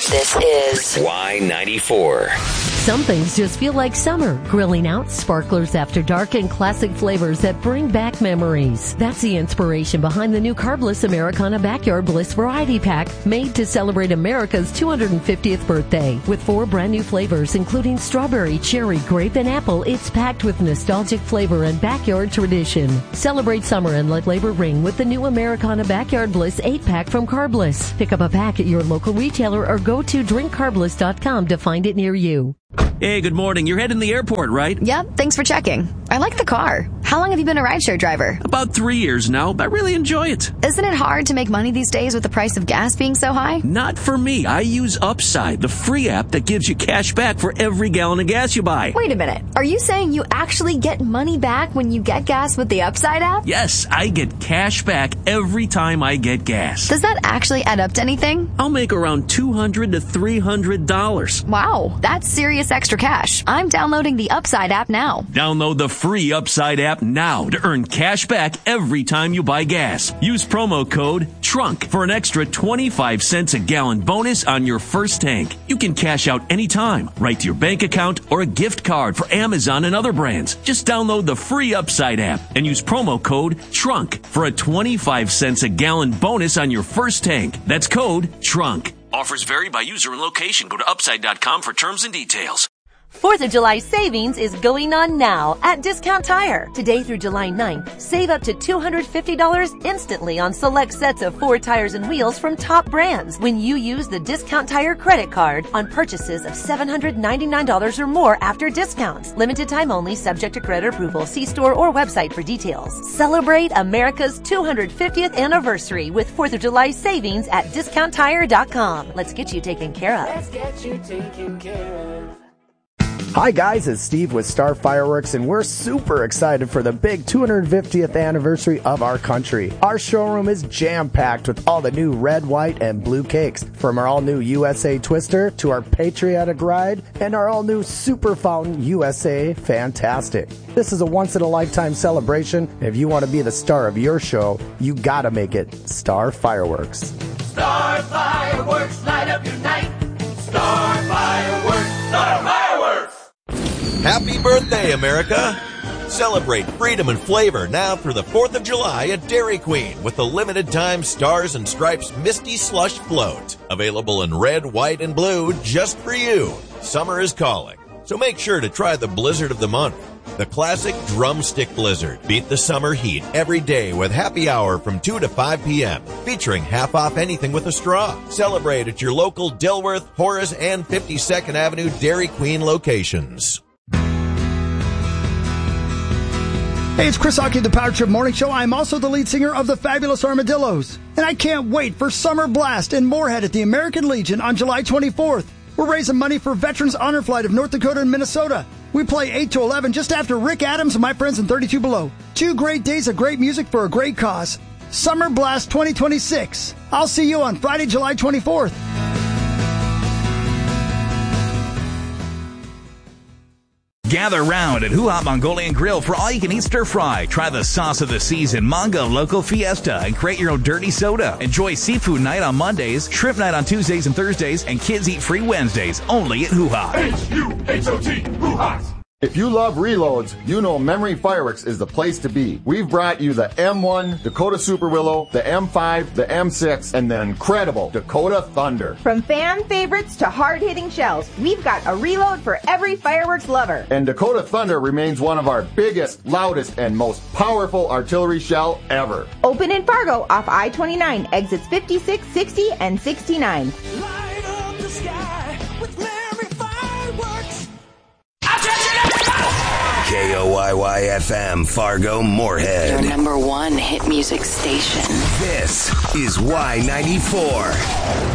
This is Y94. Some things just feel like summer. Grilling out, sparklers after dark, and classic flavors that bring back memories. That's the inspiration behind the new Carbless Americana Backyard Bliss Variety Pack, made to celebrate America's 250th birthday. With 4 brand new flavors, including strawberry, cherry, grape, and apple, it's packed with nostalgic flavor and backyard tradition. Celebrate summer and let labor ring with the new Americana Backyard Bliss 8-pack from Carbless. Pick up a pack at your local retailer or go to drinkcarbless.com to find it near you. Hey, good morning. You're heading to the airport, right? Yep, thanks for checking. I like the car. How long have you been a rideshare driver? About 3 years now, but I really enjoy it. Isn't it hard to make money these days with the price of gas being so high? Not for me. I use Upside, the free app that gives you cash back for every gallon of gas you buy. Wait a minute. Are you saying you actually get money back when you get gas with the Upside app? Yes, I get cash back every time I get gas. Does that actually add up to anything? I'll make around $200 to $300. Wow, that's serious extra cash. I'm downloading the Upside app now. Download the free Upside app now to earn cash back every time you buy gas. Use promo code TRUNK for an extra 25 cents a gallon bonus on your first tank. You can cash out anytime, right to your bank account or a gift card for Amazon and other brands. Just download the free Upside app and use promo code TRUNK for a 25 cents a gallon bonus on your first tank. That's code TRUNK. Offers vary by user and location. Go to upside.com for terms and details. 4th of July savings is going on now at Discount Tire. Today through July 9th, save up to $250 instantly on select sets of 4 tires and wheels from top brands when you use the Discount Tire credit card on purchases of $799 or more after discounts. Limited time only, subject to credit approval. See store or website for details. Celebrate America's 250th anniversary with 4th of July savings at DiscountTire.com. Let's get you taken care of. Let's get you taken care of. Hi guys, it's Steve with Star Fireworks, and we're super excited for the big 250th anniversary of our country. Our showroom is jam-packed with all the new red, white, and blue cakes, from our all-new USA Twister to our Patriotic Ride and our all-new Super Fountain USA Fantastic. This is a once-in-a-lifetime celebration. If you want to be the star of your show, you gotta make it Star Fireworks. Star Fireworks, light up your night. Star Fireworks, Star Fireworks. Happy birthday, America! Celebrate freedom and flavor now through the 4th of July at Dairy Queen with the limited-time Stars and Stripes Misty Slush Float. Available in red, white, and blue just for you. Summer is calling, so make sure to try the blizzard of the month. The classic Drumstick Blizzard. Beat the summer heat every day with happy hour from 2 to 5 p.m. featuring half off anything with a straw. Celebrate at your local Dilworth, Horace, and 52nd Avenue Dairy Queen locations. Hey, it's Chris Hockey, the Power Trip Morning Show. I'm also the lead singer of the Fabulous Armadillos. And I can't wait for Summer Blast in Moorhead at the American Legion on July 24th. We're raising money for Veterans Honor Flight of North Dakota and Minnesota. We play 8 to 11 just after Rick Adams and my friends in 32 Below. 2 great days of great music for a great cause. Summer Blast 2026. I'll see you on Friday, July 24th. Gather round at Hoo Hop Mongolian Grill for all-you-can-eat stir-fry. Try the sauce of the season, Manga Local Fiesta, and create your own dirty soda. Enjoy seafood night on Mondays, shrimp night on Tuesdays and Thursdays, and kids eat free Wednesdays, only at Hoo Hop. H-U-H-O-T, Hoo Hop. If you love reloads, you know Memory Fireworks is the place to be. We've brought you the M1, Dakota Super Willow, the M5, the M6, and the incredible Dakota Thunder. From fan favorites to hard-hitting shells, we've got a reload for every fireworks lover. And Dakota Thunder remains one of our biggest, loudest, and most powerful artillery shell ever. Open in Fargo off I-29, exits 56, 60, and 69. Light up the sky with Memory Fireworks. KOYY-FM, Fargo, Moorhead. Your number 1 hit music station. This is Y94.